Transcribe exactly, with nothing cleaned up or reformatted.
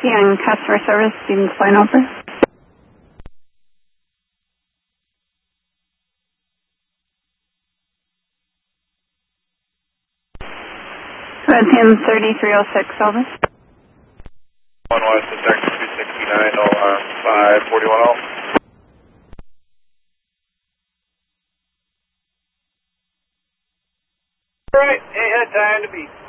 Taxi and customer service, Stevens Flight Officer. Pin thirty-three oh six, over. one West, Taxi two sixty-nine, alarm five forty-one oh. Alright, ain't had time to beat.